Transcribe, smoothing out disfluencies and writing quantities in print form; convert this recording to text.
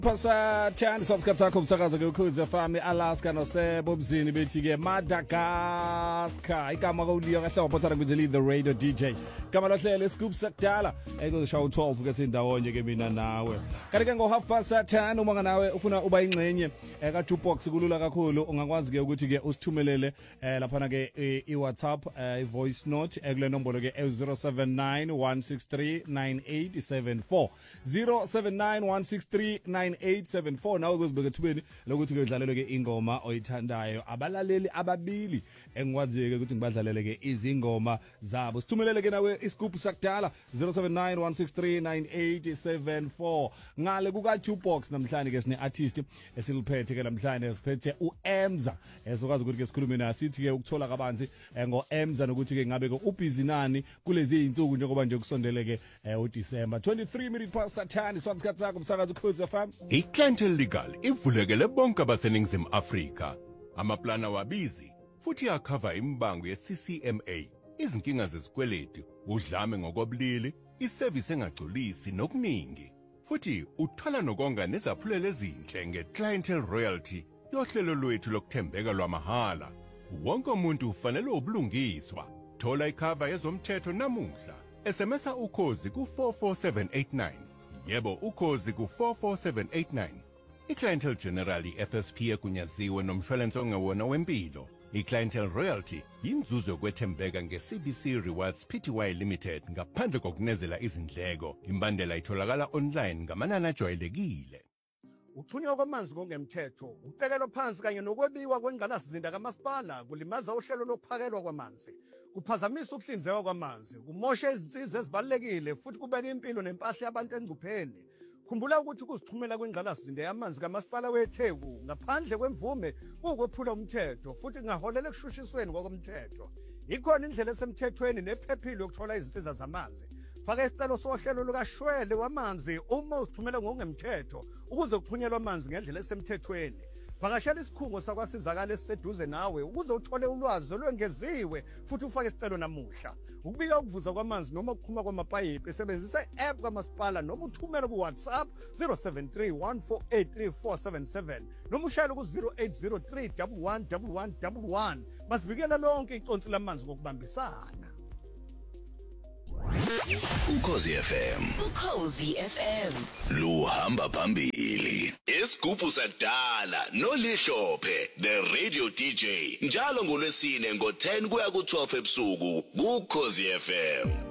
Pasathan sosikhathi sakho umsakazo ke ukhuza fami Alaska nosebo mzini bethi ke Madagascar igama kauliyo kahle waphotha ngizeli the radio DJ igama lohlele scoop sakudala ekushawa u12 ke sindawonye ke mina nawe kanti ke ngo half past 10 uma nganawe ufuna uba ingcenye ka jukebox kulula kakhulu ungakwazi ke ukuthi ke usithumelele lapha ke I WhatsApp I voice note kule nombolo ke 0791639874 0791639874 nawe kuzibeke thubeni lokuthi kuyodlalelwe ke ingoma oyithandayo abalaleli ababili engikwaziyo ke ukuthi ngibadlalele ke izingoma zabo sithumelele ke nawe iscoop sakudala 0791639874 ngale kuka jukebox namhlanje ke sine artist esiliphethe ke namhlanje siphethe uEmza esokwazi ukuthi ke sikhulume naye sithi ke ukuthola kabanzi ngoEmza nokuthi ke ngabe ke ubhizinani kulezi insuku njengoba nje kusondele ke uDecember 23 minutes past 10 isikhathi sakho umsakazo ukhuza fam iClientele Legal ivulekele bonke abaseningizimu Afrika amaplana wabizi futhi yakhava imbango yeCCMA izinkinga zezikweleti udlame ngokobulili iservice engagculisi nokuningi futhi uthola nokonga nezaphulelo ezinhle ngeClientele Royalty yohlelo lwethu lokuthembeka lwamahala wonke umuntu ufanele ubulungiswa thola ikhava yezomthetho namuhla SMSa ukhozi ku44789 yebo ukhozi ku44789 iClientele General FSP ekunyaziwe nomshwalense ongewona wempilo iClientele Royalty inzuzo yokwethembeka ngeCBC Rewards Pty Limited ngaphandle kokunezela izindleko imbandela itholakala online ngamanani ajwayelekile Ukuthunywa kwamanzi kongemthetho, ukucekelwa phansi kanye nokwebiwa kwengqalasizinda kamasipala kulimaza uhlelo lokuphakelwa kwamanzi. Kuphazamisa ukuhlinzekwa kwamanzi, kumosha izinsiza ezibalekile futhi kubeka impilo nempahla yabantu engcupheni. Khumbula ukuthi ukuzithumela kwengqalasizinda yamanzi kamasipala weTheku ngaphandle kwemvume kukwephula umthetho futhi kungaholela ekushushisweni komthetho. Ikhona indlela esemthethweni nephephile yokuthola izinsiza zamanzi. Faka isicelo sohlelo lukaShwele wamanzi uma usithumela ngokungemthetho ukuze kuphunyelwe amanzi ngendlela esemthethweni. Vakashela isikhungo sakwasizakala esiseduze nawe ukuze uthole ulwazi olwengeziwe futhi ufake isicelo namuhla. Ukubika ukuvuza kwamanzi noma ukuphuma kwamapayipi sebenzisa i-app kamasipala noma uthumele ku WhatsApp 0731483477 noma ushayele ku 0803111111 basivikela lonke iconsi lamanzi ngokubambisana. Ukhozi FM luhamba phambili isigubhu sadala nolihlophe the radio DJ njalo ngolwesine ngo10 kuya ku12 ebusuku ku Ukhozi FM.